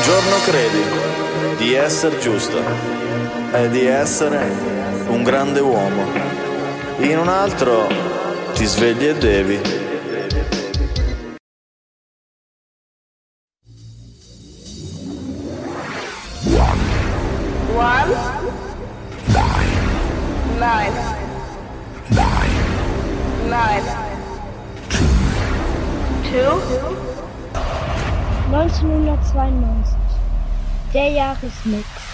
giorno credi di essere giusto e di essere un grande uomo, in un altro ti svegli e devi. One. Nine. 1992. Der Jahresmix.